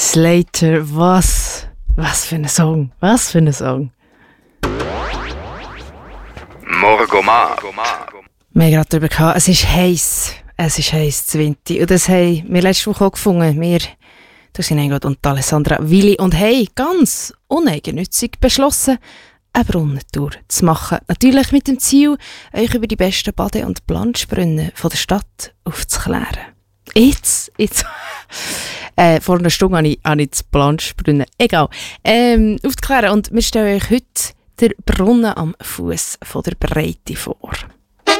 Slater, was für ein Song, Morgomar. Wir haben gerade darüber gehabt, es ist heiß, zu Winter. Und das haben wir letzte Woche auch gefunden. Wir, Englund und Alessandra Willi, und haben ganz uneigennützig beschlossen, eine Brunnentour zu machen. Natürlich mit dem Ziel, euch über die besten Bade- und Planschbrunnen von der Stadt aufzuklären. Jetzt. Vor einer Stunde habe ich das Planschbrunnen. Egal. Aufzuklären. Und wir stellen euch heute den Brunnen am Fuß von der Breite vor.